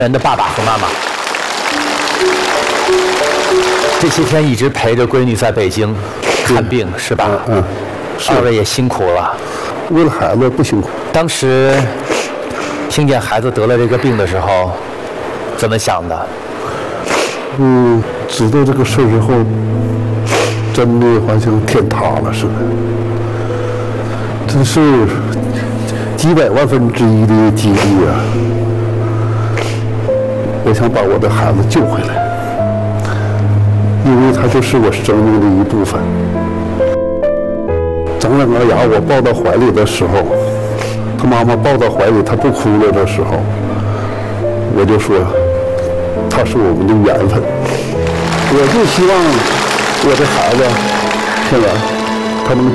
人的爸爸和妈妈，这些天一直陪着闺女在北京看病，是吧？二位也辛苦了。 为了孩子不辛苦。 当时听见孩子得了这个病的时候，怎么想的？ 知道这个事儿之后，真的好像天塌了似的。这是几百万分之一的几率啊！我想把我的孩子救回来，因为他就是我生命的一部分。整整个牙我抱到怀里的时候，他妈妈抱到怀里，他不哭了的时候，我就说他是我们的缘分。我就希望我的孩子，天然，他能